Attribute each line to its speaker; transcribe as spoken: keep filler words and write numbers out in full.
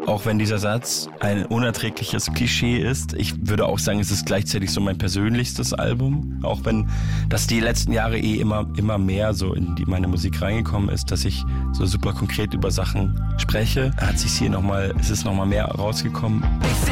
Speaker 1: Auch wenn dieser Satz ein unerträgliches Klischee ist, ich würde auch sagen, es ist gleichzeitig so mein persönlichstes Album. Auch wenn das die letzten Jahre eh immer, immer mehr so in die, meine Musik reingekommen ist, dass ich so super konkret über Sachen spreche, hat sich hier nochmal, es ist nochmal mehr rausgekommen.
Speaker 2: Ich seh